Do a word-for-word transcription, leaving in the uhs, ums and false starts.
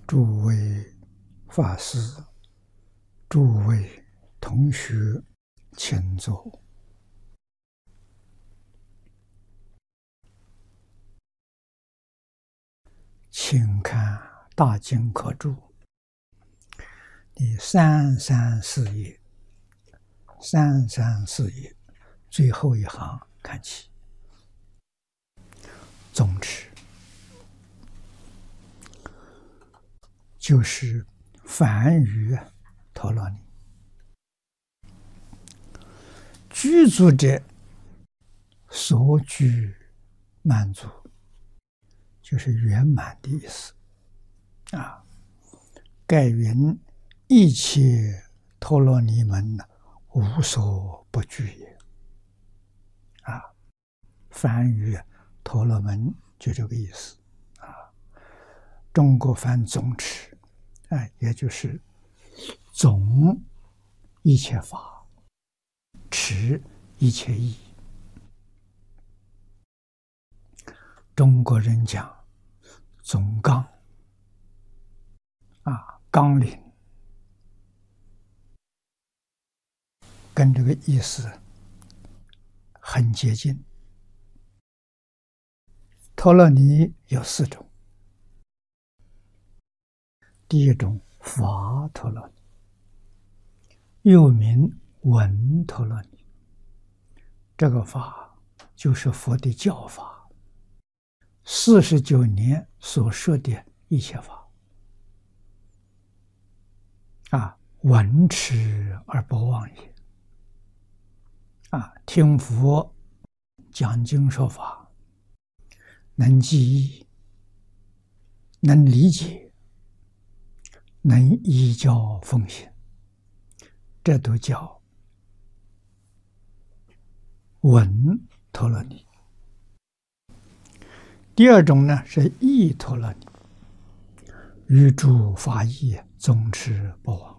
诸位法师、诸位同学，请坐。请看《大经科注》第三三四页，三三四页最后一行看起，宗旨就是梵语陀罗尼，具足者所具满足，就是圆满的意思啊。盖云一切陀罗尼门无所不具也啊。梵语陀罗门就这个意思啊。中国梵总持啊，也就是总一切法，持一切义。中国人讲总纲啊，纲领，跟这个意思很接近。陀罗尼有四种，第一种法陀罗尼，又名文陀罗尼，这个法就是佛的教法，四十九年所说的一切法啊，闻持而不忘也啊，听佛讲经说法，能记忆，能理解，能依教奉行，这都叫文陀罗尼。第二种呢是义陀罗尼，于诸法义总持不忘。